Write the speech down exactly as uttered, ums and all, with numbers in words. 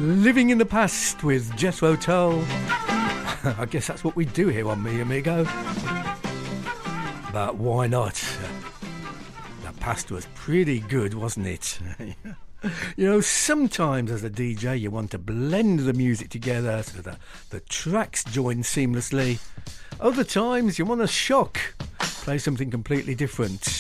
Living in the Past with Jethro Tull. I guess that's what we do here on Me Amigo. But why not? The past was pretty good, wasn't it? You know, sometimes as a D J you want to blend the music together so that the tracks join seamlessly. Other times you want to shock, play something completely different.